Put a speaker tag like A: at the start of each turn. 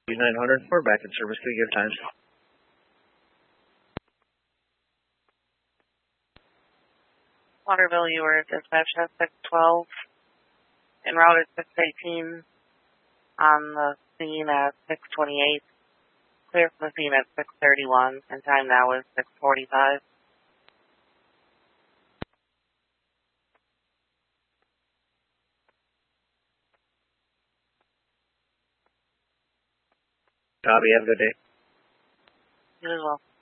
A: 900, we're back in service. Can we give times?
B: Waterville, you were dispatched at 612, en route at 618, on the scene at 628, clear from the scene at 631, and time now is 6:45.
A: Copy, have a good day.
B: You as well.